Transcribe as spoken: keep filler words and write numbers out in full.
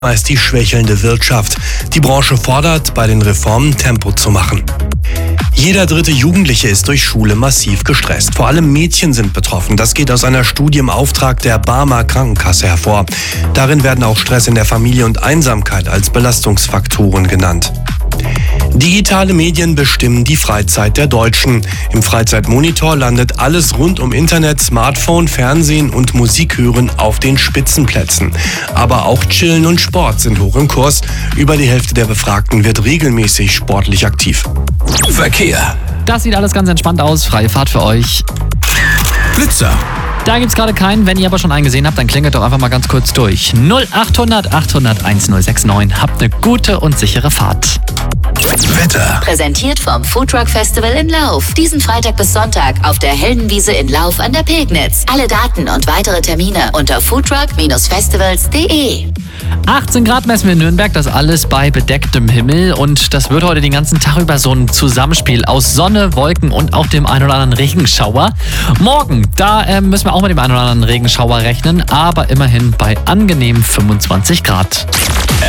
ist die schwächelnde Wirtschaft. Die Branche fordert, bei den Reformen Tempo zu machen. Jeder dritte Jugendliche ist durch Schule massiv gestresst. Vor allem Mädchen sind betroffen. Das geht aus einer Studie im Auftrag der Barmer Krankenkasse hervor. Darin werden auch Stress in der Familie und Einsamkeit als Belastungsfaktoren genannt. Digitale Medien bestimmen die Freizeit der Deutschen. Im Freizeitmonitor landet alles rund um Internet, Smartphone, Fernsehen und Musik hören auf den Spitzenplätzen. Aber auch Chillen und Sport sind hoch im Kurs. Über die Hälfte der Befragten wird regelmäßig sportlich aktiv. Verkehr. Das sieht alles ganz entspannt aus. Freie Fahrt für euch. Blitzer. Da gibt's gerade keinen. Wenn ihr aber schon einen gesehen habt, dann klingelt doch einfach mal ganz kurz durch. null achthundert achthundert1069. Habt eine gute und sichere Fahrt. Wetter. Präsentiert vom Foodtruck Festival in Lauf. Diesen Freitag bis Sonntag auf der Heldenwiese in Lauf an der Pegnitz. Alle Daten und weitere Termine unter foodtruck festivals punkt de. achtzehn Grad messen wir in Nürnberg, das alles bei bedecktem Himmel. Und das wird heute den ganzen Tag über so ein Zusammenspiel aus Sonne, Wolken und auch dem einen oder anderen Regenschauer. Morgen, da äh, müssen wir auch mit dem einen oder anderen Regenschauer rechnen, aber immerhin bei angenehmen fünfundzwanzig Grad.